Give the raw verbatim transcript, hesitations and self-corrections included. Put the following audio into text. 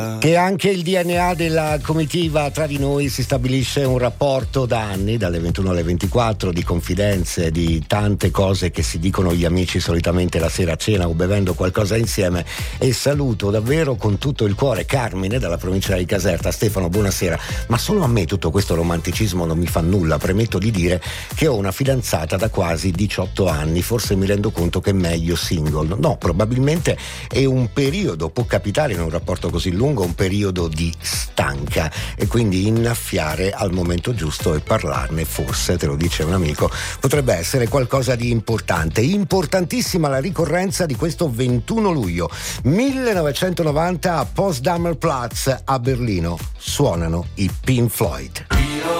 Che anche il D N A della comitiva tra di noi si stabilisce un rapporto da anni, dalle ventuno alle ventiquattro, di confidenze, di tante cose che si dicono gli amici solitamente la sera a cena o bevendo qualcosa insieme. E saluto davvero con tutto il cuore Carmine dalla provincia di Caserta. Stefano, buonasera. Ma solo a me tutto questo romanticismo non mi fa nulla. Premetto di dire che ho una fidanzata da quasi diciotto anni, forse mi rendo conto che è meglio single. No, probabilmente è un periodo, può capitare in un rapporto così lungo, un periodo di stanca, e quindi innaffiare al momento giusto e parlarne, forse, te lo dice un amico, potrebbe essere qualcosa di importante. Importantissima la ricorrenza di questo ventuno luglio millenovecentonovanta a Potsdamer Platz a Berlino suonano i Pink Floyd.